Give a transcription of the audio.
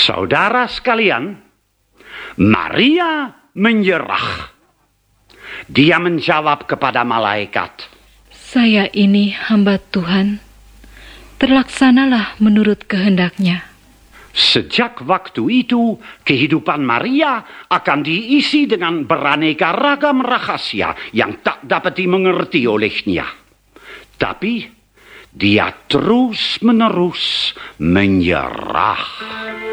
Saudara sekalian, Maria menyerah. Dia menjawab kepada malaikat, "Saya ini hamba Tuhan, terlaksanalah menurut kehendak-Nya." Sejak waktu itu, kehidupan Maria akan diisi dengan beraneka ragam rahasia yang tak dapat dimengerti olehnya. Tapi dia terus-menerus menyerah.